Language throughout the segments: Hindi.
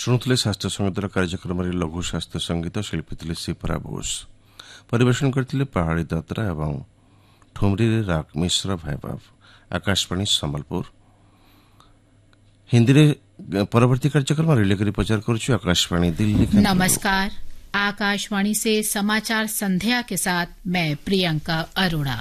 ଶୁଣୁଥିଲେ ସ୍ୱାସ୍ଥ୍ୟ ସଙ୍ଗୀତର କାର୍ଯ୍ୟକ୍ରମରେ ଲଘୁ ସ୍ୱାସ୍ଥ୍ୟ ସଙ୍ଗୀତ ଶିଳ୍ପୀ ଥିଲେ ସିପରା ବୋଷ। ପରିବେଷଣ କରିଥିଲେ ପାହାଡ଼ି ଦାତ୍ରା ଏବଂ ଠୁମରିରେ ରାଗ ମିଶ୍ର ଭୈଭବ। ଆକାଶବାଣୀ ସମ୍ବଲପୁର। हिंदी परवर्ती कार्यक्रम रिले करी प्रचार करुछु आकाशवाणी दिल्ली। नमस्कार। आकाशवाणी से समाचार संध्या के साथ मैं प्रियंका अरोड़ा।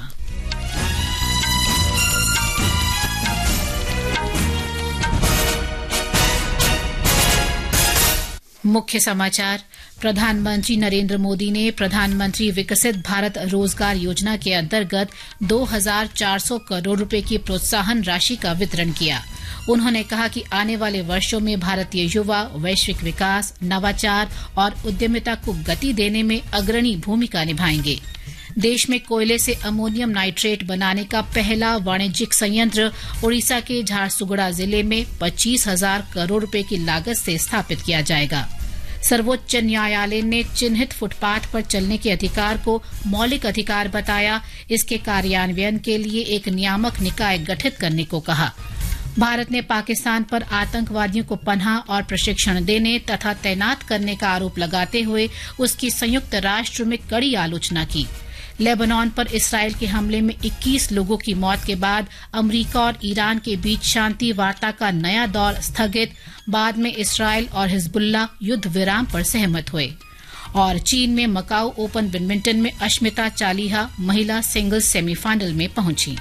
मुख्य समाचार। प्रधानमंत्री नरेंद्र मोदी ने प्रधानमंत्री विकसित भारत रोजगार योजना के अंतर्गत 2,400 करोड़ रुपए की प्रोत्साहन राशि का वितरण किया। उन्होंने कहा कि आने वाले वर्षों में भारतीय युवा वैश्विक विकास, नवाचार और उद्यमिता को गति देने में अग्रणी भूमिका निभाएंगे। देश में कोयले से अमोनियम नाइट्रेट बनाने का पहला वाणिज्यिक संयंत्र ओडिशा के झारसुगुड़ा जिले में 25,000 करोड़ रुपए की लागत से स्थापित किया जाएगा। सर्वोच्च न्यायालय ने चिन्हित फुटपाथ पर चलने के अधिकार को मौलिक अधिकार बताया। इसके कार्यान्वयन के लिए एक नियामक निकाय गठित करने को कहा। भारत ने पाकिस्तान पर आतंकवादियों को पनाह और प्रशिक्षण देने तथा तैनात करने का आरोप लगाते हुए उसकी संयुक्त राष्ट्र में कड़ी आलोचना की। लेबनान पर इसराइल के हमले में 21 लोगों की मौत के बाद अमेरिका और ईरान के बीच शांति वार्ता का नया दौर स्थगित। बाद में इसराइल और हिजबुल्लाह युद्ध विराम पर सहमत हुए। और चीन में मकाऊ ओपन बैडमिंटन में अश्मिता चालिहा महिला सिंगल्स सेमीफाइनल में पहुंची।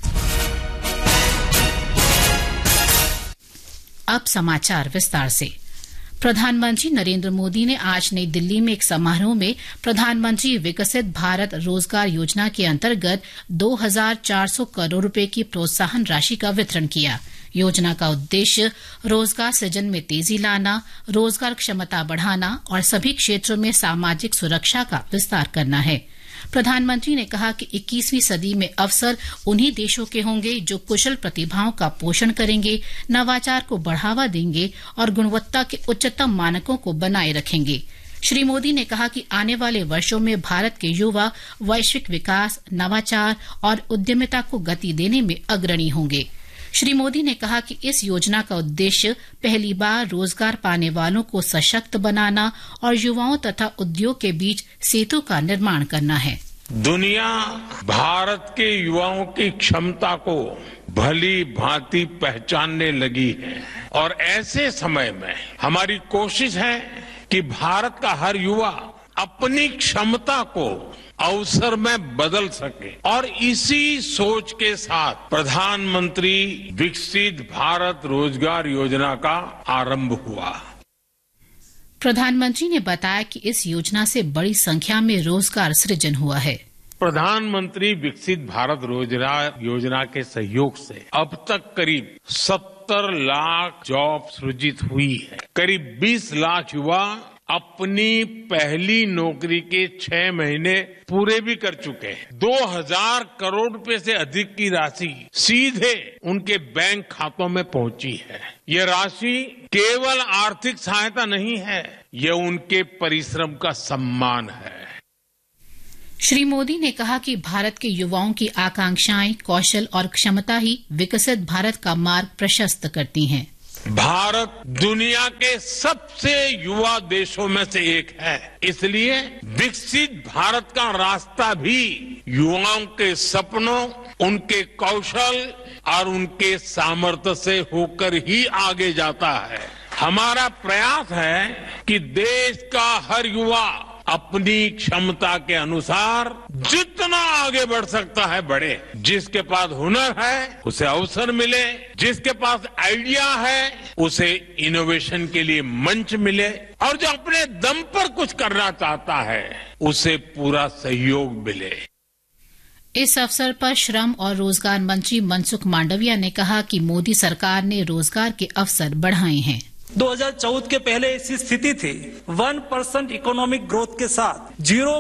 अब समाचार विस्तार से। प्रधानमंत्री नरेंद्र मोदी ने आज नई दिल्ली में एक समारोह में प्रधानमंत्री विकसित भारत रोजगार योजना के अंतर्गत 2,400 करोड़ रुपए की प्रोत्साहन राशि का वितरण किया। योजना का उद्देश्य रोजगार सृजन में तेजी लाना, रोजगार क्षमता बढ़ाना और सभी क्षेत्रों में सामाजिक सुरक्षा का विस्तार करना है। प्रधानमंत्री ने कहा कि 21वीं सदी में अवसर उन्हीं देशों के होंगे जो कुशल प्रतिभाओं का पोषण करेंगे, नवाचार को बढ़ावा देंगे और गुणवत्ता के उच्चतम मानकों को बनाए रखेंगे। श्री मोदी ने कहा कि आने वाले वर्षों में भारत के युवा वैश्विक विकास, नवाचार और उद्यमिता को गति देने में अग्रणी होंगे। श्री मोदी ने कहा कि इस योजना का उद्देश्य पहली बार रोजगार पाने वालों को सशक्त बनाना और युवाओं तथा उद्योग के बीच सेतु का निर्माण करना है। दुनिया भारत के युवाओं की क्षमता को भली भांति पहचानने लगी है और ऐसे समय में हमारी कोशिश है कि भारत का हर युवा अपनी क्षमता को अवसर में बदल सके। और इसी सोच के साथ प्रधानमंत्री विकसित भारत रोजगार योजना का आरंभ हुआ। प्रधानमंत्री ने बताया कि इस योजना से बड़ी संख्या में रोजगार सृजन हुआ है। प्रधानमंत्री विकसित भारत रोजगार योजना के सहयोग से अब तक करीब 70 लाख जॉब सृजित हुई है। करीब 20 लाख युवा अपनी पहली नौकरी के 6 महीने पूरे भी कर चुके हैं। 2,000 करोड़ रुपए से अधिक की राशि सीधे उनके बैंक खातों में पहुंची है। ये राशि केवल आर्थिक सहायता नहीं है, ये उनके परिश्रम का सम्मान है। श्री मोदी ने कहा कि भारत के युवाओं की आकांक्षाएं, कौशल और क्षमता ही विकसित भारत का मार्ग प्रशस्त करती हैं। भारत दुनिया के सबसे युवा देशों में से एक है, इसलिए विकसित भारत का रास्ता भी युवाओं के सपनों, उनके कौशल और उनके सामर्थ्य से होकर ही आगे जाता है। हमारा प्रयास है कि देश का हर युवा अपनी क्षमता के अनुसार जितना आगे बढ़ सकता है बढ़े। जिसके पास हुनर है उसे अवसर मिले, जिसके पास आइडिया है उसे इनोवेशन के लिए मंच मिले और जो अपने दम पर कुछ करना चाहता है उसे पूरा सहयोग मिले। इस अवसर पर श्रम और रोजगार मंत्री मनसुख मांडविया ने कहा कि मोदी सरकार ने रोजगार के अवसर बढ़ाए हैं। 2014 के पहले ऐसी स्थिति थी 1% इकोनॉमिक ग्रोथ के साथ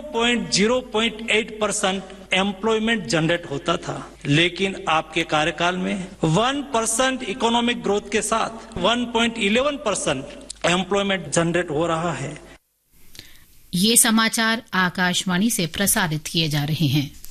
0.8% एम्प्लॉयमेंट जनरेट होता था, लेकिन आपके कार्यकाल में 1% इकोनॉमिक ग्रोथ के साथ 1.11% एम्प्लॉयमेंट जनरेट हो रहा है। ये समाचार आकाशवाणी से प्रसारित किए जा रहे हैं।